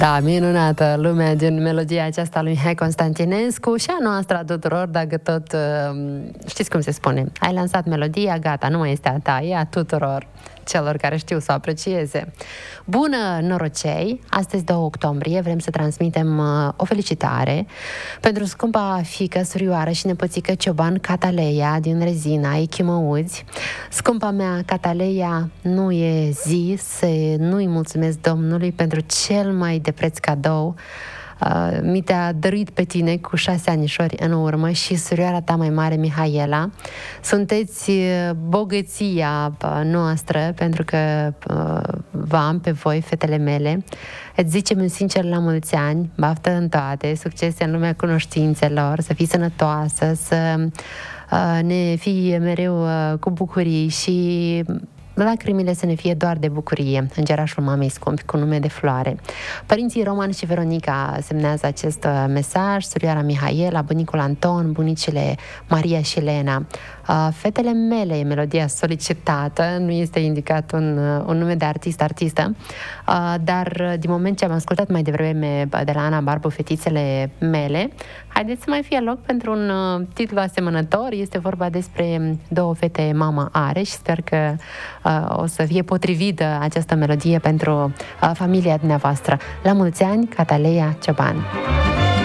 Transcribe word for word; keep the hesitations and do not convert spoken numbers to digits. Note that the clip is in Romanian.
Da, minunată, lumea din melodia aceasta lui Mihai Constantinescu și a noastră a tuturor, dacă tot, știți cum se spune, ai lansat melodia, gata, nu mai este a ta, e a tuturor celor care știu să o aprecieze. Bună norocei! Astăzi, doi octombrie, vrem să transmitem uh, o felicitare pentru scumpa fiică, surioară și nepoțică Cioban Cataleia din Rezina, Echimăuzi. Scumpa mea, Cataleia, nu e zi să nu-i mulțumesc Domnului pentru cel mai de preț cadou. Uh, mi te-a dăruit pe tine cu șase anișori în urmă și surioara ta mai mare, Mihaela. Sunteți bogăția noastră, pentru că uh, vă am pe voi, fetele mele. Îți zicem în sincer la mulți ani, baftă în toate, succese în lumea cunoștințelor, să fii sănătoasă, să uh, ne fii mereu uh, cu bucurii și lacrimile să ne fie doar de bucurie. Îngerașul mamei scumpi, cu nume de floare. Părinții Roman și Veronica semnează acest mesaj, surioara Mihaela, bunicul Anton, bunicile Maria și Elena. Fetele mele e melodia solicitată, nu este indicat un, un nume de artist-artistă, dar din moment ce am ascultat mai devreme de la Ana Barbu, fetițele mele, haideți să mai fie loc pentru un titlu asemănător. Este vorba despre două fete mama are și sper că o să fie potrivită această melodie pentru familia dumneavoastră. La mulți ani, Cataleia Cioban!